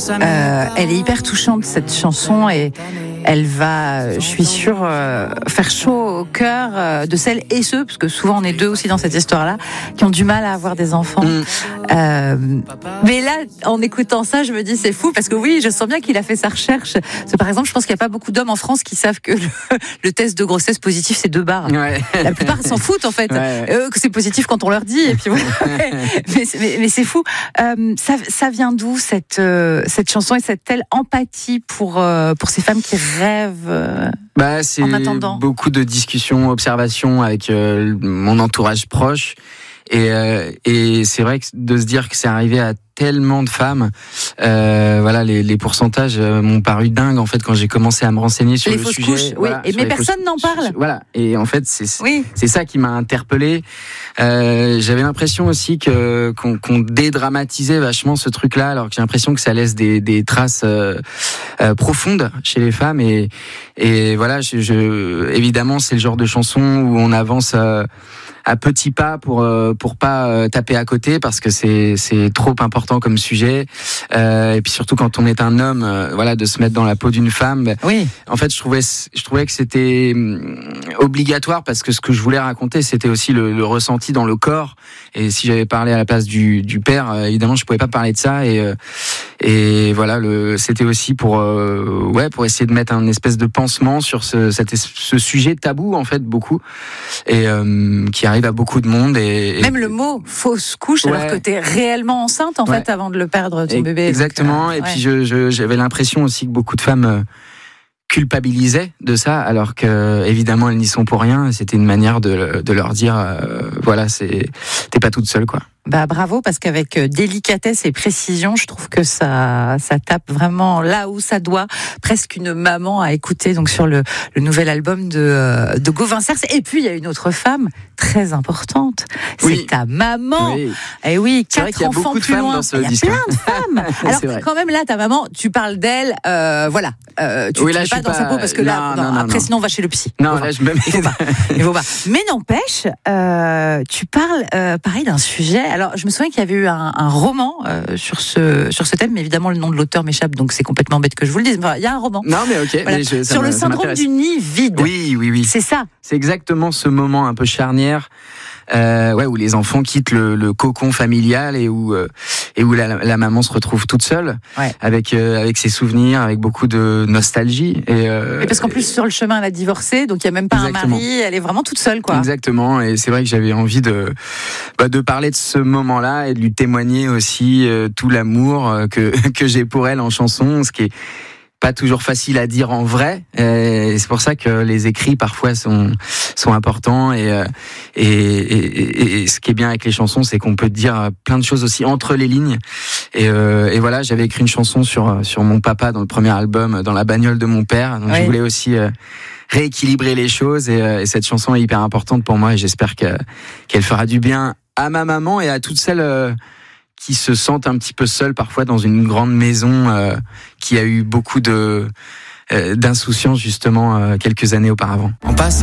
Elle est hyper touchante, cette chanson, et elle va, je suis sûre, faire chaud au cœur de celles et ceux, parce que souvent on est deux aussi dans cette histoire-là, qui ont du mal à avoir des enfants. Mais là, en écoutant ça, je me dis c'est fou, parce que oui, je sens bien qu'il a fait sa recherche. Parce que, par exemple, je pense qu'il n'y a pas beaucoup d'hommes en France qui savent que le test de grossesse positif, c'est 2 barres. Ouais. La plupart s'en foutent, en fait. Que c'est positif quand on leur dit, et puis voilà. mais c'est fou. Ça vient d'où cette chanson et cette telle empathie pour ces femmes qui rêvent c'est en attendant? Beaucoup de discussions, observations avec mon entourage proche. Et c'est vrai que de se dire que c'est arrivé à tellement de femmes, les pourcentages m'ont paru dingues en fait quand j'ai commencé à me renseigner sur les le fausses sujet. Couches, oui. Mais personne n'en parle. Voilà. Et en fait, c'est ça qui m'a interpellé. J'avais l'impression aussi qu'on dédramatisait vachement ce truc-là, alors que j'ai l'impression que ça laisse des traces profondes chez les femmes. Et voilà, évidemment, c'est le genre de chanson où on avance à petits pas pour pas taper à côté, parce que c'est trop important comme sujet, et puis surtout quand on est un homme, de se mettre dans la peau d'une femme. Oui. En fait, je trouvais que c'était obligatoire, parce que ce que je voulais raconter, c'était aussi le ressenti dans le corps. Et si j'avais parlé à la place du père, évidemment, je pouvais pas parler de ça. Et voilà, c'était aussi pour essayer de mettre un espèce de pansement sur ce sujet tabou, en fait, beaucoup, et qui arrive à beaucoup de monde. Et même le mot fausse couche, alors que t'es réellement enceinte, en fait, avant de le perdre, ton bébé. Exactement. Donc, et puis j'avais l'impression aussi que beaucoup de femmes culpabilisaient de ça, alors que évidemment elles n'y sont pour rien. C'était une manière de leur dire t'es pas toute seule, quoi. Bravo, parce qu'avec délicatesse et précision, je trouve que ça tape vraiment là où ça doit. Presque une maman à écouter, donc sur le nouvel album de Gauvin Cers. Et puis il y a une autre femme très importante, c'est ta maman. Oui. Et oui, 4 enfants plus loin. Il y a plein de femmes. Alors quand même là, ta maman, tu parles d'elle, tu ne mets pas dans sa peau, parce que après sinon on va chez le psy. Non, là je me mets. Il faut pas. Mais n'empêche, tu parles pareil d'un sujet. Alors, je me souviens qu'il y avait eu un roman sur ce thème, mais évidemment, le nom de l'auteur m'échappe, donc c'est complètement bête que je vous le dise. Enfin, il y a un roman. Non, mais ok. Voilà. Mais sur le syndrome du nid vide. Oui. C'est ça. C'est exactement ce moment un peu charnière, où les enfants quittent le cocon familial et où la maman se retrouve toute seule, avec ses souvenirs, avec beaucoup de nostalgie. Et parce qu'en plus, sur le chemin, elle a divorcé, donc il n'y a même pas un mari, elle est vraiment toute seule, quoi. Exactement, et c'est vrai que j'avais envie de parler de ce moment-là et de lui témoigner aussi tout l'amour que j'ai pour elle en chanson, ce qui est pas toujours facile à dire en vrai, et c'est pour ça que les écrits parfois sont importants, et ce qui est bien avec les chansons, c'est qu'on peut dire plein de choses aussi entre les lignes, et voilà, j'avais écrit une chanson sur mon papa dans le premier album, dans la bagnole de mon père, donc je voulais aussi rééquilibrer les choses, et cette chanson est hyper importante pour moi, et j'espère qu'elle fera du bien à ma maman et à toutes celles qui se sentent un petit peu seules parfois dans une grande maison qui a eu beaucoup d'insouciance justement quelques années auparavant. En passant